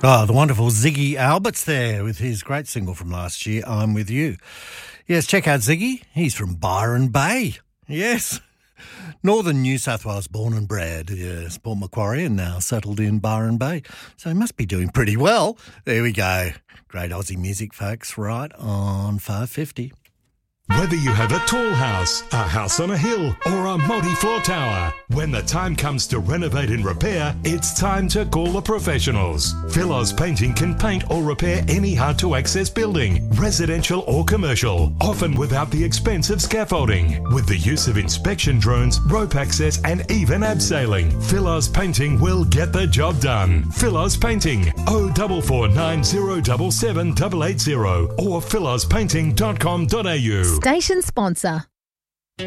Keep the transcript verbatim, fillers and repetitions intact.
Oh, the wonderful Ziggy Albert's there with his great single from last year, I'm With You. Yes, check out Ziggy. He's from Byron Bay. Yes. Northern New South Wales, born and bred. Yes, Port Macquarie and now settled in Byron Bay. So he must be doing pretty well. There we go. Great Aussie music, folks, right on five fifty. Whether you have a tall house, a house on a hill, or a multi-floor tower, when the time comes to renovate and repair, it's time to call the professionals. Philos Painting can paint or repair any hard-to-access building, residential or commercial, often without the expense of scaffolding. With the use of inspection drones, rope access, and even abseiling, Philos Painting will get the job done. Philos Painting, oh four four nine zero seven seven eight eight zero or philos painting dot com dot a u. Station sponsor.